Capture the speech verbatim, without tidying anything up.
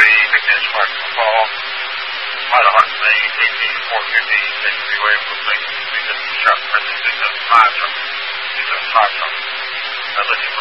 three, Victor Spark four, Pilot Hot three, D P four fifty, six freeway, Brooklyn, Victor Sharp, President Victor five, Victor five, uh, looking for